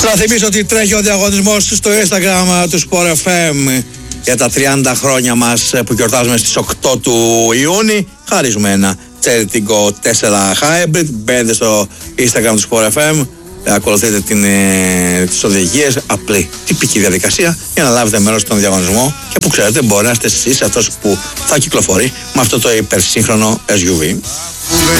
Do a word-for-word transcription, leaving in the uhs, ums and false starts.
Να θυμίσω ότι τρέχει ο διαγωνισμός στο Instagram του Sport εφ εμ για τα τριάντα χρόνια μας που γιορτάζουμε στις οκτώ του Ιούνιου. Χαρίζουμε ένα Certigo τέσσερα Hybrid. Μπαίνετε στο Instagram του Sport εφ εμ, ακολουθείτε την, ε, τις οδηγίες, απλή τυπική διαδικασία για να λάβετε μέρος στον διαγωνισμό και που ξέρετε μπορεί να είστε εσείς αυτός που θα κυκλοφορεί με αυτό το υπερσύγχρονο ες γιου βι.